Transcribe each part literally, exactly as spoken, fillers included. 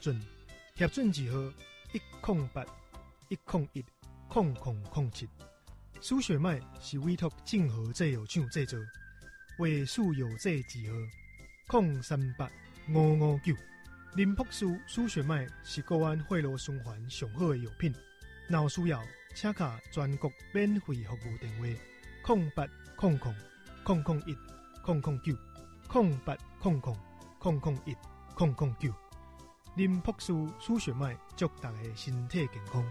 准，核准字号一零八一零一零零零七。输血脉是委托正和制药厂制作，为输药剂字号零三八五五九。林朴素输血脉是国安血路循环上好的药品，若有需要，请卡全国免费服务电话零八零零零零一零零九零八零零零零一零零九。林朴素输血脉，祝大家身体健康。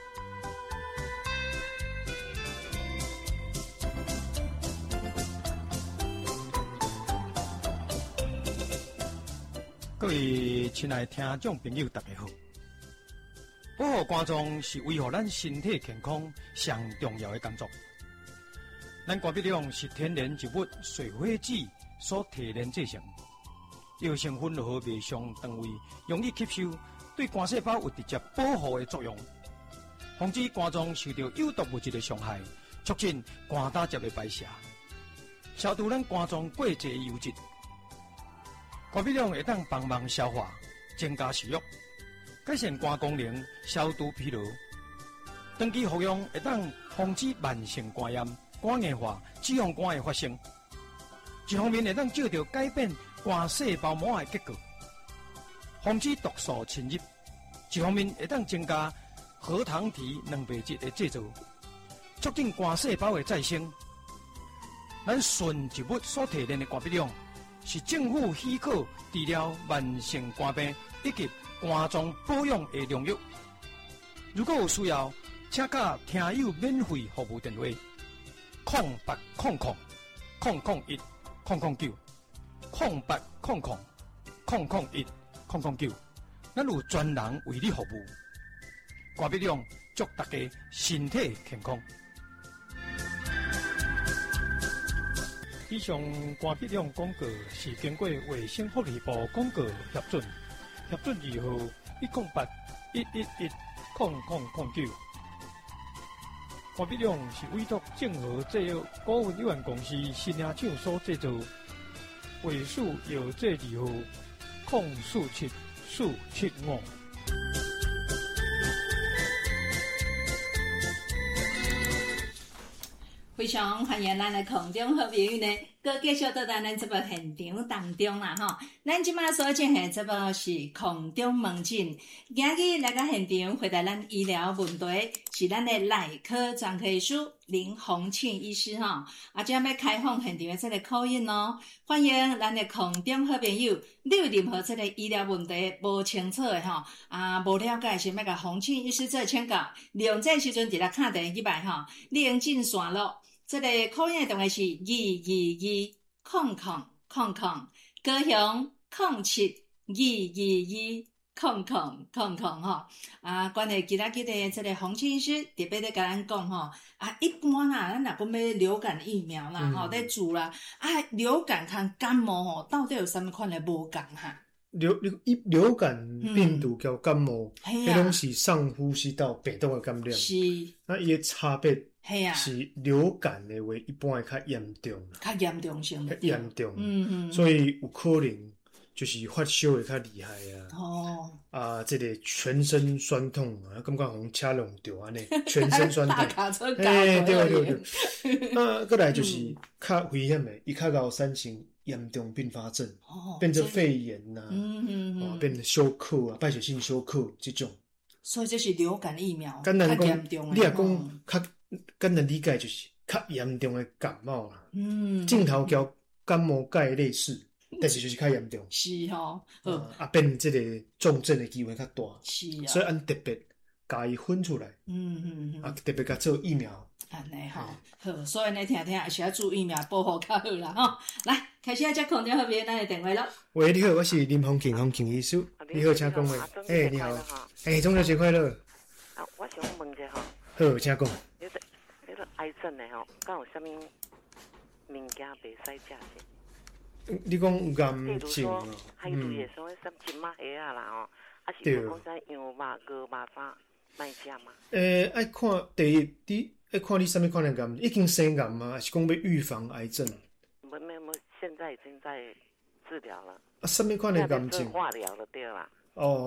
各位亲爱的听众朋友，大家好！保护肝脏是维护咱身体健康上重要的工作。咱肝鼻量是天然植物水火子所提炼制成，药成分落于胃上肠胃，容易吸收，对肝细胞有直接保护的作用，防止肝脏受到有毒物质的伤害，促进肝胆汁的排泄，消除咱肝脏过多油脂。肝鼻量会当帮忙消化，增加食欲，改善肝功能，消除疲劳。长期服用会当防止慢性肝炎、肝硬化、脂肪肝的发生。一方面会当照着改变肝细胞膜的结构，防止毒素侵入；一方面会当增加核糖体蛋白质的制造，促进肝细胞的再生。咱纯植物所提炼的肝鼻量，是政府许可治疗慢性肝病以及肝脏保养的良药。如果有需要，请假听友免费服务电话：零八零零零零一零零九零八零零零零一零零九。咱有专人为你服务。肝鼻量，祝大家身体健康。以上肝鼻量广告是经过卫生福利部广告核准，核准字号一零八一一一零零零九。肝鼻量是委托正和制药股份有限公司新亚厂所制造，卫数药剂字号零四七四七五。 非常欢迎咱的空中好朋友呢，搁继续到咱这部现场当中啦吼。咱即马所进行这部是空中门诊，今日来到现场回答咱医疗问题，是咱的内科专科医师林宏庆医师吼。啊，即要开放现场的这个口音哦，欢迎咱的空中好朋友，你有任何这个医疗问题无清楚的吼，啊无了解是要甲宏庆医师做请教，利用这时阵伫咧敲电话去摆吼，你用进线路。这个口音的电话是二二二空空空空，高雄空七二二二空空空空吼。啊，关于其他几个这个洪庆医师特别咧甲咱讲吼，啊，一般啦，咱若讲要流感疫苗啦，吼、嗯，在做啦，啊，流感跟感冒吼，到底有啥物款的无共哈？ 流流流感病毒叫感冒，迄拢、嗯啊、是上呼吸道病毒的感染。 是， 那伊的差别啊， 是流感的话，一般会较严重啦， 较严重性的， 较严重。 嗯嗯， 所以有可能就是发烧会较厉害啊。 哦， 啊，这个全身酸痛啊，感觉好像车弄着安尼，全身酸痛。哎，对对对。啊，过来就是较危险的，伊较高三型。严重并发症，哦、变成肺炎呐、啊嗯嗯嗯，变成休克啊，败血性休克这种。 所以这是流感疫苗， 较严重的。 你若讲较简单理解就是较严重的感冒啦。嗯，镜头交感冒介类似，但是就是较严重。 是吼、哦， 啊，啊变这个重症的机会较大。 是啊， 所以按特别甲伊分出来。嗯嗯嗯，啊特别甲做疫苗。 安尼吼，好，所以呢，听听也是要注意疫苗保护较好啦吼。来，开始啊，接空中后边咱的电话咯。 喂，你好，我是林宏庆，宏庆医师。你好，请讲话。哎，你好。哎，中秋节快乐。 啊，我想问一下吼。 好，请讲。 你个你个癌症的吼，敢有啥物物件袂使食先？ 你讲有癌症哦？ 还有就是说什金马虾啊啦吼，啊是讲啥羊肉、鹅肉啥卖食嘛？ 诶，爱看第一第。要看你什么款的癌，已经生癌吗？还是讲要预防癌症？ 没没没，现在已经在治疗了。 啊，什么款的癌症？ 化疗了对啦。 哦，